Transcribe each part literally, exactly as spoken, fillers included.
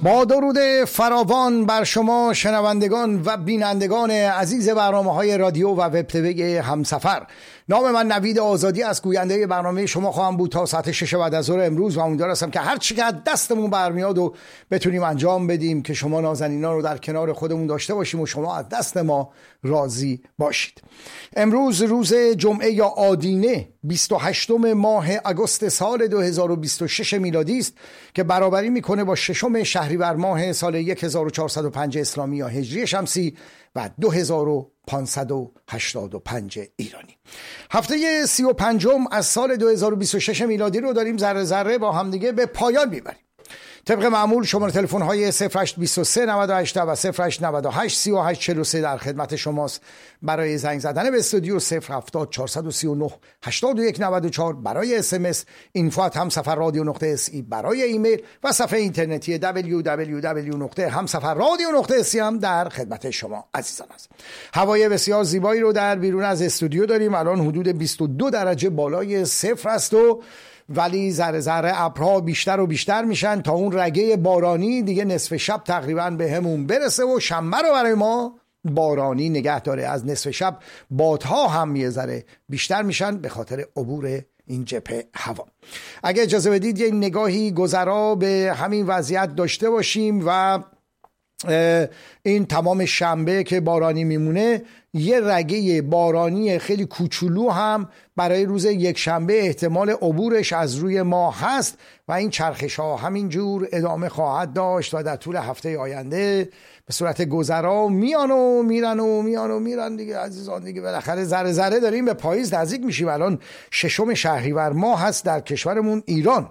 با درود فراوان بر شما شنوندگان و بینندگان عزیز برنامه‌های رادیو و وب تیوی همسفر. نام من نوید آزادی از گوینده برنامه شما خواهم بود تا ساعت شش بعد از ظهر امروز و امیدوار هستم که هر چی که دستمون برمیاد و بتونیم انجام بدیم که شما نازنینان رو در کنار خودمون داشته باشیم و شما از دست ما راضی باشید. امروز روز جمعه یا آدینه بیست و هشتم ماه آگوست سال دو هزار و بیست و شش میلادی است که برابری میکنه با ششم شهریور ماه سال هزار و چهارصد و پنج اسلامی یا هجری شمسی و دو هزار و پانصد و هشتاد و پنج ایرانی. هفته سی و پنجم از سال دو هزار و بیست و شش میلادی رو داریم ذره ذره با همدیگه به پایان میبریم. طبق معمول شماره تلفن های صفر هشت دو سه نود و هشت و صفر هشت نود و هشت سی و هشت چهل و سه در خدمت شماست برای زنگ زدن به استودیو. صفر هفتاد چهارصد و سی و نه هشتاد و یک نود و چهار برای اس ام اس، اینفو ات همسفر رادیو نقطه اس ای برای ایمیل و صفحه اینترنتی دبلیو دبلیو دبلیو نقطه همسفر رادیو نقطه اس ای هم در خدمت شما عزیزان است. هوای بسیار زیبایی رو در بیرون از استودیو داریم. الان حدود بیست و دو درجه بالای صفر است و ولی ذره ذره ابرها بیشتر و بیشتر میشن تا اون رگه بارانی دیگه نصف شب تقریبا به همون برسه و شنبه رو برای ما بارانی نگه داره. از نصف شب بادها هم یه ذره بیشتر میشن به خاطر عبور این جبهه هوا. اگه اجازه بدید یک نگاهی گذرا به همین وضعیت داشته باشیم و این تمام شنبه که بارانی میمونه یه رگه بارانی خیلی کوچولو هم برای روز یک شنبه احتمال عبورش از روی ما هست و این چرخش ها همینجور ادامه خواهد داشت و در طول هفته آینده به صورت گذرا میان و میرن و میان و میرن دیگه عزیزان. دیگه بالاخره ذره ذره داریم به پاییز نزدیک میشیم. الان ششم شهریور ماه هست در کشورمون ایران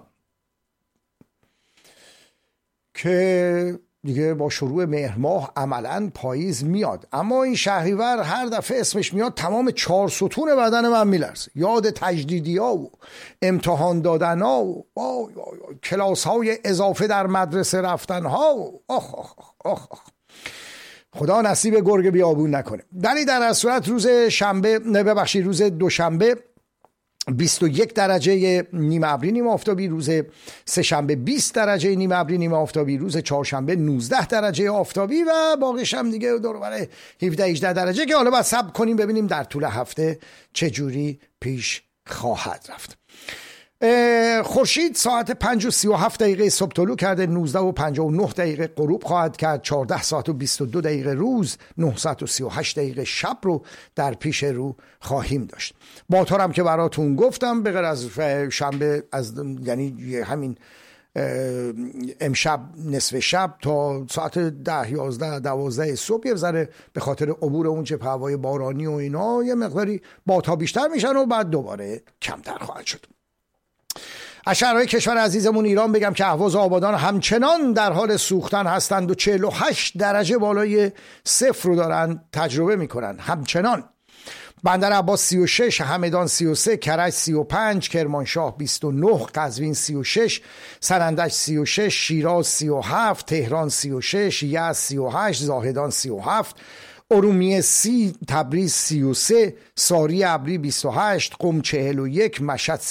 که دیگه با شروع مهر ماه عملاً پاییز میاد، اما این شهریور هر دفعه اسمش میاد تمام چهار ستون بدن من میلرزه. یاد تجدیدی ها و امتحان دادن ها و کلاس های اضافه در مدرسه رفتن ها و آخ آخ آخ آخ خدا نصیب گرگ بیابون نکنه. دلی در صورت روز شنبه نه ببخشید روز دوشنبه بیست و یک درجه نیمه ابری نیمه آفتابی، روز سه شنبه بیست درجه نیمه ابری نیمه آفتابی، روز چهارشنبه نوزده درجه آفتابی و باقیش هم دیگه دور و بر هفده هجده درجه که حالا باید صبر کنیم ببینیم در طول هفته چه جوری پیش خواهد رفت. خورشید ساعت پنج و سی و هفت دقیقه صبح طلوع کرده، نوزده و پنجاه و نه دقیقه غروب خواهد کرد، چهارده ساعت و بیست و دو دقیقه روز، نه ساعت و سی و هشت دقیقه شب رو در پیش رو خواهیم داشت. باتارم که براتون گفتم به غیر از شنبه از یعنی همین امشب نصف شب تا ساعت ده یازده دوازده صبح یه ذره به خاطر عبور اون جبهه هوای بارانی و اینا یه مقداری بادها بیشتر میشن و بعد دوباره کمتر خواهد شد. از شهرهای کشور عزیزمون ایران بگم که اهواز و آبادان همچنان در حال سوختن هستند و چهل و هشت درجه بالای صفر رو دارن تجربه میکنن همچنان. بندر عباس سی و شش، همدان سی و سه، کرج سی و پنج، کرمانشاه بیست و نه، قزوین سی و شش، سرندج سی و شش، شیراز سی و هفت، تهران سی و شش، یزد سی و هشت، زاهدان سی و هفت، ارومیه سی، تبریز سی و سه، ساری ابری بیست و هشت، قم چهل و یک، مشهد